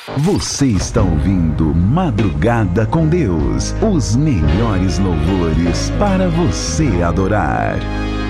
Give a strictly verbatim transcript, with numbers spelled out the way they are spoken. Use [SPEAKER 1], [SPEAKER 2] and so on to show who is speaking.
[SPEAKER 1] Você está ouvindo Madrugada com Deus, os melhores louvores para você adorar.